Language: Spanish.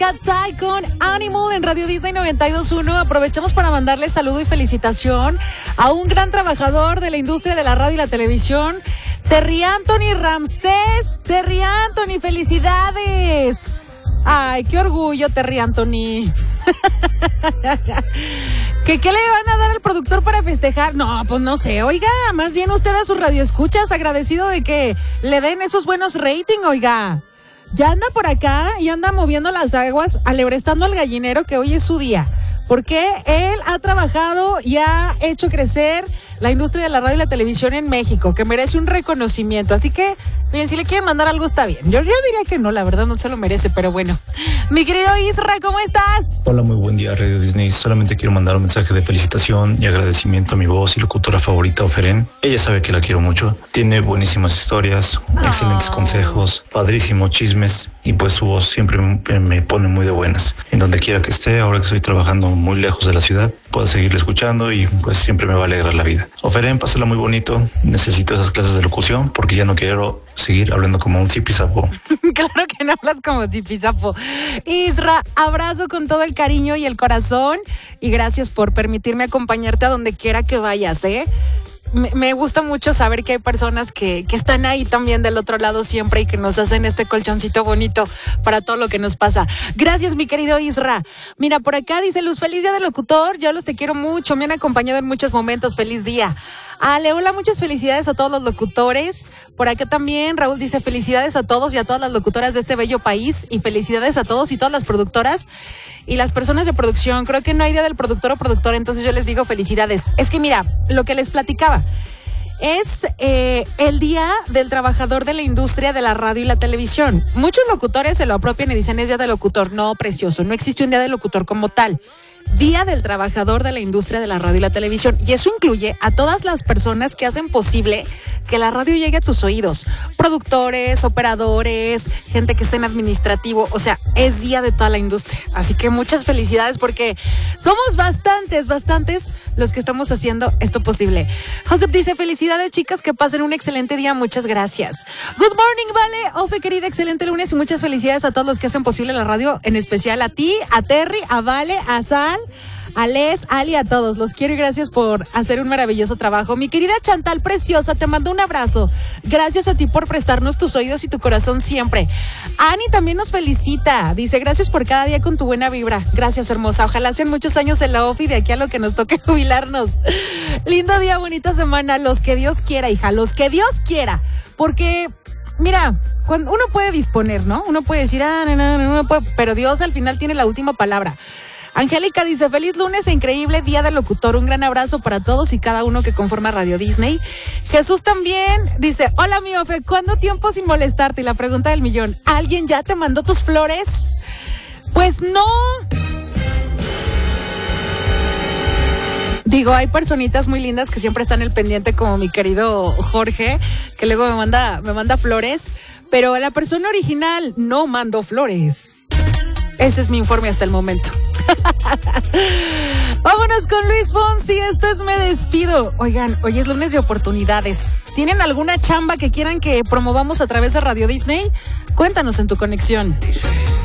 Cat's Eye con Animal en Radio Disney 92.1. Aprovechamos para mandarle saludo y felicitación a un gran trabajador de la industria de la radio y la televisión, Terry Anthony Ramsés. Terry Anthony, felicidades. Ay, qué orgullo, Terry Anthony. ¿Qué le van a dar al productor para festejar? No, pues no sé, oiga, más bien usted a sus radioescuchas, agradecido de que le den esos buenos rating, oiga. Ya anda por acá y anda moviendo las aguas, alebrestando al gallinero que hoy es su día. Porque él ha trabajado y ha hecho crecer la industria de la radio y la televisión en México, que merece un reconocimiento. Así que, miren, si le quieren mandar algo está bien. Yo diría que no, la verdad no se lo merece, pero bueno. Mi querido Isra, ¿cómo estás? Hola, muy buen día, Radio Disney. Solamente quiero mandar un mensaje de felicitación y agradecimiento a mi voz y locutora favorita, Oferen. Ella sabe que la quiero mucho. Tiene buenísimas historias, excelentes consejos, padrísimos chismes, y pues su voz siempre me pone muy de buenas. En donde quiera que esté, ahora que estoy trabajando muy lejos de la ciudad, puedo seguirle escuchando y pues siempre me va a alegrar la vida. Oferen, pásala muy bonito. Necesito esas clases de locución porque ya no quiero seguir hablando como un zipizapo. Claro que no hablas como zipizapo. Isra, abrazo con todo el cariño y el corazón y gracias por permitirme acompañarte a donde quiera que vayas, ¿eh? Me gusta mucho saber que hay personas que están ahí también del otro lado siempre y que nos hacen este colchoncito bonito para todo lo que nos pasa. Gracias, mi querido Isra. Mira, por acá dice Luz, feliz día del locutor. Yo los te quiero mucho, me han acompañado en muchos momentos. Feliz día. Ale, hola, muchas felicidades a todos los locutores. Por acá también Raúl dice felicidades a todos y a todas las locutoras de este bello país y felicidades a todos y todas las productoras y las personas de producción. Creo que no hay día del productor o productora, entonces yo les digo felicidades. Es que mira, lo que les platicaba es el día del trabajador de la industria de la radio y la televisión. Muchos locutores se lo apropian y dicen es día del locutor. No, precioso, no existe un día del locutor como tal. Día del trabajador de la industria de la radio y la televisión. Y eso incluye a todas las personas que hacen posible que la radio llegue a tus oídos. Productores, operadores, gente que está en administrativo. O sea, es día de toda la industria. Así que muchas felicidades porque somos bastantes los que estamos haciendo esto posible. Josep dice, felicidades chicas, que pasen un excelente día. Muchas gracias. Good morning, Vale. Ofe, querida, excelente lunes y muchas felicidades a todos los que hacen posible la radio, en especial a ti, a Terry, a Vale, a Sal, a Les, Ali, a todos. Los quiero y gracias por hacer un maravilloso trabajo. Mi querida Chantal preciosa, te mando un abrazo. Gracias a ti por prestarnos tus oídos y tu corazón siempre. Ani también nos felicita. Dice, gracias por cada día con tu buena vibra. Gracias, hermosa. Ojalá sean muchos años en la OFI de aquí a lo que nos toque jubilarnos. Lindo día, bonita semana. Los que Dios quiera, hija. Los que Dios quiera. Porque, mira, cuando uno puede disponer, ¿no? Uno puede decir, no puede, pero Dios al final tiene la última palabra. Angélica dice, feliz lunes e increíble día del locutor. Un gran abrazo para todos y cada uno que conforma Radio Disney. Jesús también dice, hola mi Ofe, ¿cuánto tiempo sin molestarte? Y la pregunta del millón, ¿alguien ya te mandó tus flores? Pues no. Digo, hay personitas muy lindas que siempre están al pendiente, como mi querido Jorge, que luego me manda flores, pero la persona original no mandó flores. Ese es mi informe hasta el momento. Vámonos con Luis Fonsi, esto es Me Despido. Oigan, hoy es lunes de oportunidades. ¿Tienen alguna chamba que quieran que promovamos a través de Radio Disney? Cuéntanos en tu conexión.